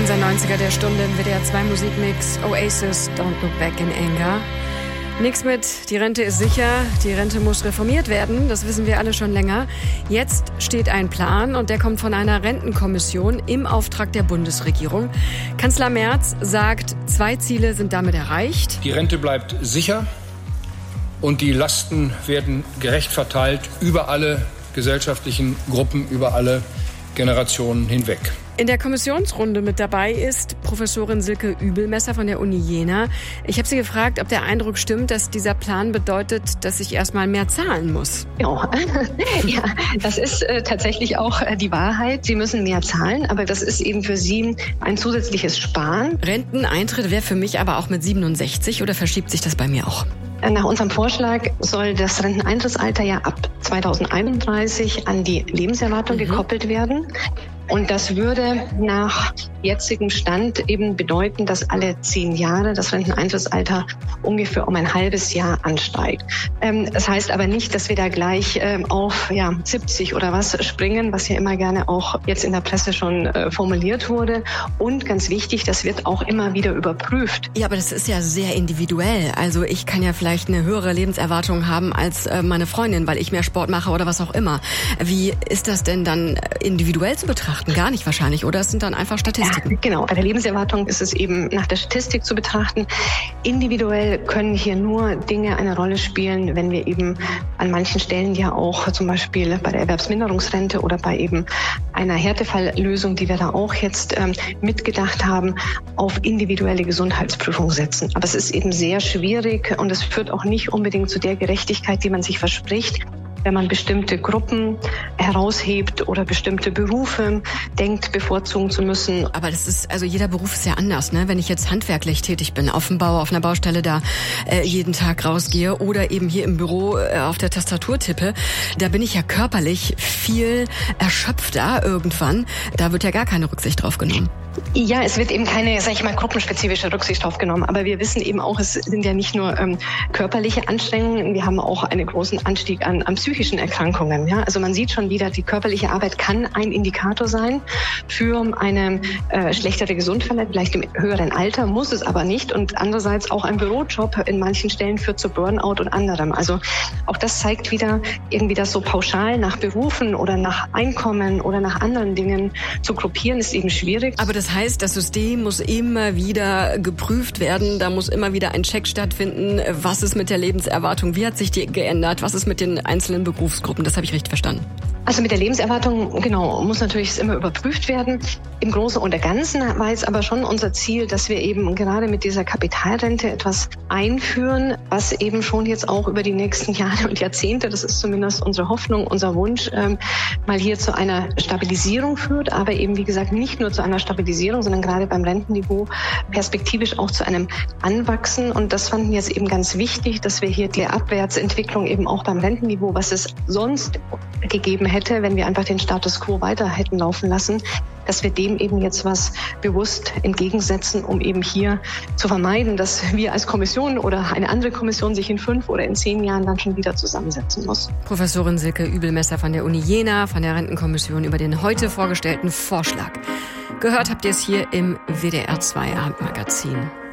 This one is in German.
Unser 90er der Stunde im WDR 2 Musikmix. Oasis, Don't Look Back in Anger. Nix mit, die Rente ist sicher, die Rente muss reformiert werden, das wissen wir alle schon länger. Jetzt steht ein Plan und der kommt von einer Rentenkommission im Auftrag der Bundesregierung. Kanzler Merz sagt, 2 Ziele sind damit erreicht. Die Rente bleibt sicher und die Lasten werden gerecht verteilt über alle gesellschaftlichen Gruppen, über alle Generationen hinweg. In der Kommissionsrunde mit dabei ist Professorin Silke Übelmesser von der Uni Jena. Ich habe sie gefragt, ob der Eindruck stimmt, dass dieser Plan bedeutet, dass ich erstmal mehr zahlen muss. Ja, das ist tatsächlich auch die Wahrheit. Sie müssen mehr zahlen, aber das ist eben für Sie ein zusätzliches Sparen. Renteneintritt wäre für mich aber auch mit 67 oder verschiebt sich das bei mir auch? Nach unserem Vorschlag soll das Renteneintrittsalter ja ab 2031 an die Lebenserwartung gekoppelt werden. Und das würde nach jetzigem Stand eben bedeuten, dass alle 10 Jahre das Renteneintrittsalter ungefähr um ein halbes Jahr ansteigt. Das heißt aber nicht, dass wir da gleich auf 70 oder was springen, was ja immer gerne auch jetzt in der Presse schon formuliert wurde. Und ganz wichtig, das wird auch immer wieder überprüft. Ja, aber das ist ja sehr individuell. Also ich kann ja vielleicht eine höhere Lebenserwartung haben als meine Freundin, weil ich mehr Sport mache oder was auch immer. Wie ist das denn dann individuell zu betrachten? Gar nicht wahrscheinlich, oder? Es sind dann einfach Statistiken. Ja, genau. Bei der Lebenserwartung ist es eben nach der Statistik zu betrachten. Individuell können hier nur Dinge eine Rolle spielen, wenn wir eben an manchen Stellen ja auch zum Beispiel bei der Erwerbsminderungsrente oder bei eben einer Härtefalllösung, die wir da auch jetzt mitgedacht haben, auf individuelle Gesundheitsprüfung setzen. Aber es ist eben sehr schwierig und es führt auch nicht unbedingt zu der Gerechtigkeit, die man sich verspricht, wenn man bestimmte Gruppen heraushebt oder bestimmte Berufe denkt, bevorzugen zu müssen. Aber das ist, also jeder Beruf ist ja anders, ne? Wenn ich jetzt handwerklich tätig bin, auf dem Bau, auf einer Baustelle da jeden Tag rausgehe oder eben hier im Büro auf der Tastatur tippe, da bin ich ja körperlich viel erschöpfter irgendwann. Da wird ja gar keine Rücksicht drauf genommen. Ja, es wird eben keine, gruppenspezifische Rücksicht drauf genommen. Aber wir wissen eben auch, es sind ja nicht nur körperliche Anstrengungen, wir haben auch einen großen Anstieg an psychischen Erkrankungen. Ja? Also man sieht schon wieder, die körperliche Arbeit kann ein Indikator sein für eine schlechtere Gesundheit, vielleicht im höheren Alter, muss es aber nicht. Und andererseits auch ein Bürojob in manchen Stellen führt zu Burnout und anderem. Also auch das zeigt wieder, irgendwie das so pauschal nach Berufen oder nach Einkommen oder nach anderen Dingen zu gruppieren, ist eben schwierig. Aber das heißt, das System muss immer wieder geprüft werden, da muss immer wieder ein Check stattfinden. Was ist mit der Lebenserwartung? Wie hat sich die geändert? Was ist mit den einzelnen Berufsgruppen? Das habe ich richtig verstanden. Also mit der Lebenserwartung, genau, muss natürlich immer überprüft werden. Im Großen und Ganzen war es aber schon unser Ziel, dass wir eben gerade mit dieser Kapitalrente etwas einführen, was eben schon jetzt auch über die nächsten Jahre und Jahrzehnte, das ist zumindest unsere Hoffnung, unser Wunsch, mal hier zu einer Stabilisierung führt, aber eben, wie gesagt, nicht nur zu einer Stabilisierung, sondern gerade beim Rentenniveau perspektivisch auch zu einem Anwachsen. Und das fanden wir jetzt eben ganz wichtig, dass wir hier die Abwärtsentwicklung eben auch beim Rentenniveau, was es sonst gegeben hätte, wenn wir einfach den Status quo weiter hätten laufen lassen, dass wir dem eben jetzt was bewusst entgegensetzen, um eben hier zu vermeiden, dass wir als Kommission oder eine andere Kommission sich in 5 oder in 10 Jahren dann schon wieder zusammensetzen muss. Professorin Silke Übelmesser von der Uni Jena, von der Rentenkommission über den heute vorgestellten Vorschlag. Gehört habt ihr es hier im WDR 2 Abendmagazin.